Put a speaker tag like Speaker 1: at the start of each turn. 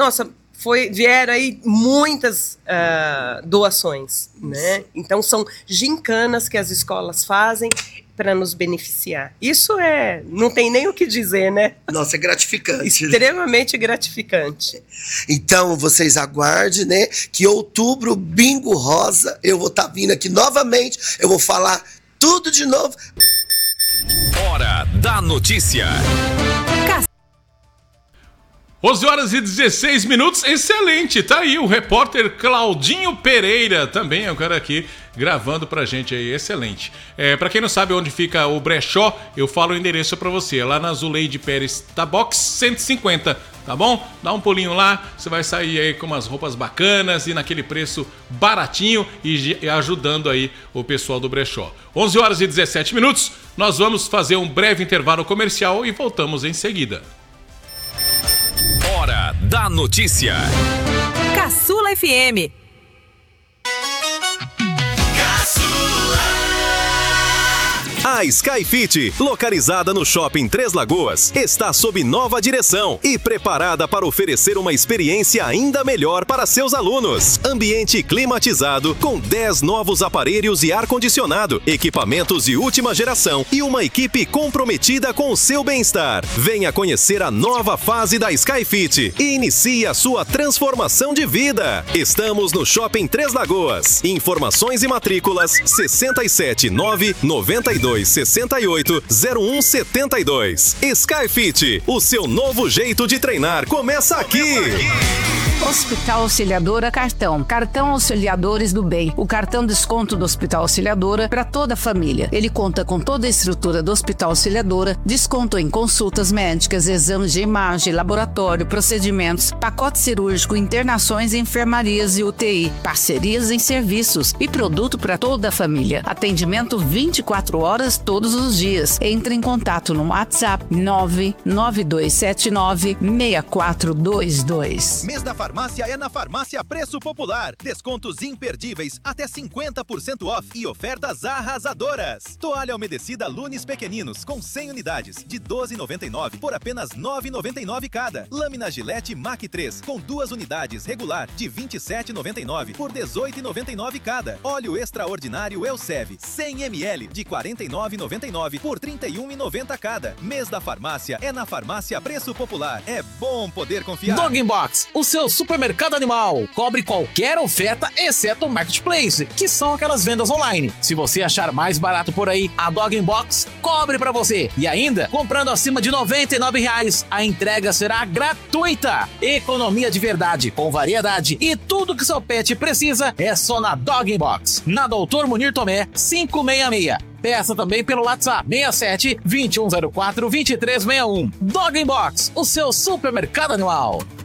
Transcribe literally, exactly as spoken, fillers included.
Speaker 1: nossa, foi, vieram aí muitas uh, doações, né? Então são gincanas que as escolas fazem para nos beneficiar. Isso é, não tem nem o que dizer, né?
Speaker 2: Nossa, é gratificante.
Speaker 1: Extremamente gratificante.
Speaker 2: Então, vocês aguardem, né? Que outubro, Bingo Rosa, eu vou estar tá vindo aqui novamente, eu vou falar tudo de novo.
Speaker 3: Hora da notícia.
Speaker 4: onze horas e dezesseis minutos, excelente, tá aí o repórter Claudinho Pereira, também é o cara aqui gravando pra gente aí, excelente. É, pra quem não sabe onde fica o brechó, eu falo o endereço pra você, é lá na Zuleide Pérez da Box cento e cinquenta, tá bom? Dá um pulinho lá, você vai sair aí com umas roupas bacanas e naquele preço baratinho e, e ajudando aí o pessoal do brechó. onze horas e dezessete minutos, nós vamos fazer um breve intervalo comercial e voltamos em seguida.
Speaker 3: Hora da notícia.
Speaker 5: Caçula F M.
Speaker 6: A Skyfit, localizada no Shopping Três Lagoas, está sob nova direção e preparada para oferecer uma experiência ainda melhor para seus alunos. Ambiente climatizado, com dez novos aparelhos e ar-condicionado, equipamentos de última geração e uma equipe comprometida com o seu bem-estar. Venha conhecer a nova fase da Skyfit e inicie a sua transformação de vida. Estamos no Shopping Três Lagoas. Informações e matrículas sessenta e sete nove noventa e dois sessenta e oito zero um setenta e dois. Skyfit, o seu novo jeito de treinar começa aqui. Começa aqui.
Speaker 7: Hospital Auxiliadora Cartão. Cartão Auxiliadores do Bem. O cartão desconto do Hospital Auxiliadora para toda a família. Ele conta com toda a estrutura do Hospital Auxiliadora, desconto em consultas médicas, exames de imagem, laboratório, procedimentos, pacote cirúrgico, internações em enfermarias e U T I, parcerias em serviços e produto para toda a família. Atendimento vinte e quatro horas todos os dias. Entre em contato no WhatsApp nove nove dois sete nove seis quatro dois dois.
Speaker 8: Mês da farmácia é na Farmácia Preço Popular. Descontos imperdíveis, até cinquenta por cento off e ofertas arrasadoras. Toalha umedecida Lunes Pequeninos com cem unidades de doze reais e noventa e nove centavos por apenas nove reais e noventa e nove centavos cada. Lâmina Gillette Mac três com duas unidades regular de vinte e sete reais e noventa e nove centavos por dezoito reais e noventa e nove centavos cada. Óleo extraordinário Elsev cem mililitros de quarenta e nove reais e noventa e nove centavos por trinta e um reais e noventa centavos cada. Mês da farmácia é na Farmácia Preço Popular. É bom poder confiar.
Speaker 9: Dog Box, o seu supermercado animal. Cobre qualquer oferta, exceto o Marketplace, que são aquelas vendas online. Se você achar mais barato por aí, a Dog Box cobre pra você. E ainda, comprando acima de noventa e nove reais, a entrega será gratuita. Economia de verdade, com variedade e tudo que seu pet precisa é só na Dog Box. Na Doutor Munir Tomé, quinhentos e sessenta e seis. Peça também pelo WhatsApp seis sete, dois um zero quatro, dois três seis um. Dog Box, o seu supermercado animal.